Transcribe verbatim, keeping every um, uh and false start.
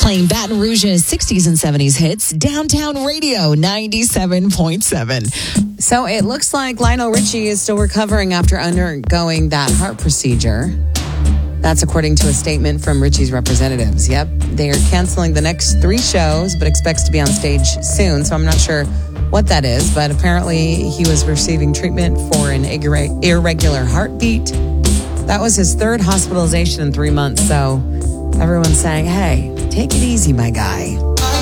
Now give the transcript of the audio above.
Playing Baton Rouge's sixties and seventies hits, Downtown Radio ninety-seven point seven. So it looks like Lionel Richie is still recovering after undergoing that heart procedure. That's according to a statement from Richie's representatives. Yep, they are canceling the next three shows, but expects to be on stage soon. So I'm not sure what that is, but apparently he was receiving treatment for an irre- irregular heartbeat. That was his third hospitalization in three months. So everyone's saying, hey, take it easy, my guy.